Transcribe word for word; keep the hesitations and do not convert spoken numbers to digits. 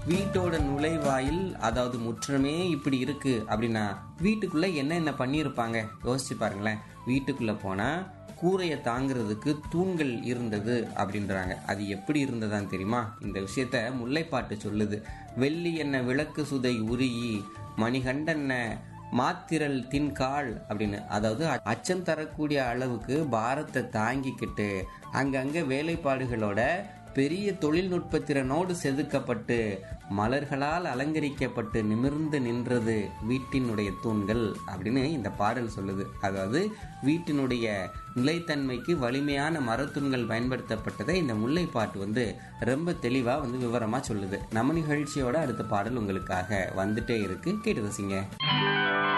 வீட்டோட நுழைவாயில் அதாவது முற்றமே இப்படி இருக்கு அப்படின்னா வீட்டுக்குள்ள என்ன என்ன பண்ணியிருப்பாங்க யோசிச்சு பாருங்களேன். வீட்டுக்குள்ள போனா கூரையை தாங்கிறதுக்கு தூண்கள் இருந்தது அப்படின்றாங்க. அது எப்படி இருந்ததான்னு தெரியுமா? இந்த விஷயத்த முல்லைப்பாட்டு சொல்லுது. வெள்ளி என்ன விளக்கு சுதை உருகி மணிகண்டன்ன மாத்திரல் தின்கால் அப்படின்னு. அதாவது அச்சம் தரக்கூடிய அளவுக்கு பாரத்தை தாங்கிக்கிட்டு அங்கங்க வேலைப்பாடுகளோட பெரிய தொழில்நுட்ப திறனோடு செதுக்கப்பட்டு மலர்களால் அலங்கரிக்கப்பட்டு நிமிர்ந்து நின்றது வீட்டினுடைய தூண்கள் அப்படின்னு இந்த பாடல் சொல்லுது. அதாவது வீட்டினுடைய நிலைத்தன்மைக்கு வலிமையான மரத்தூண்கள் பயன்படுத்தப்பட்டதை இந்த முல்லைப்பாட்டு வந்து ரொம்ப தெளிவா வந்து விவரமா சொல்லுது. நம்ம நிகழ்ச்சியோட அடுத்த பாடல் உங்களுக்காக வந்துட்டே இருக்கு, கேட்டு ரசிங்க.